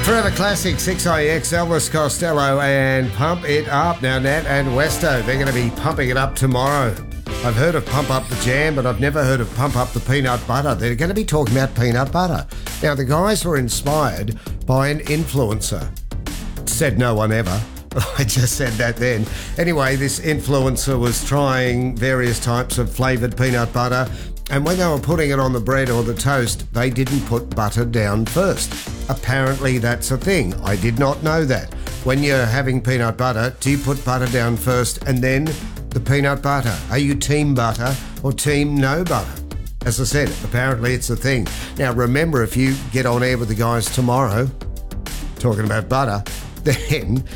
Forever Classic, 6IX, Elvis Costello and Pump It Up. Now, Nat and Westo, they're going to be pumping it up tomorrow. I've heard of Pump Up the Jam, but I've never heard of Pump Up the Peanut Butter. They're going to be talking about peanut butter. Now, the guys were inspired by an influencer. Said no one ever. I just said that then. Anyway, this influencer was trying various types of flavoured peanut butter, and when they were putting it on the bread or the toast, they didn't put butter down first. Apparently that's a thing. I did not know that. When you're having peanut butter, do you put butter down first and then the peanut butter? Are you team butter or team no butter? As I said, apparently it's a thing. Now remember, if you get on air with the guys tomorrow talking about butter, then